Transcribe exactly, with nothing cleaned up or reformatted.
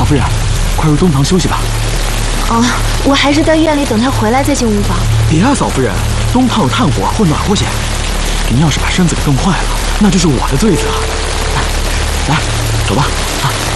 夫人，快入东堂休息吧。 哦，我还是在院里等他回来再进屋吧。 别啊，嫂夫人，东堂有炭火或暖和些。您要是把身子给冻坏了，那就是我的罪责。来，来，走吧，啊。